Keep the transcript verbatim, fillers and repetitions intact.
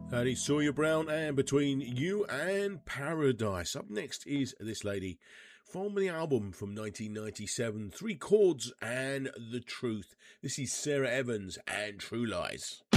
Howdy, Sawyer Brown, and Between You and Paradise. Up next is this lady from the album from nineteen ninety-seven, Three Chords and the Truth. This is Sarah Evans and True Lies.